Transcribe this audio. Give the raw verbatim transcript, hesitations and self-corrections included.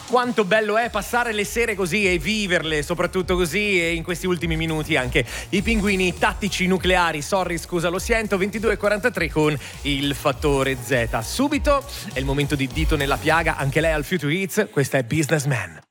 quanto bello è passare le sere così e viverle, soprattutto così, e in questi ultimi minuti anche i pinguini tattici nucleari. Sorry, scusa, lo sento. Ventidue e quarantatré con il fattore Z. Subito è il momento di dito nella piaga, anche lei al Future Hits. Questa è Businessman.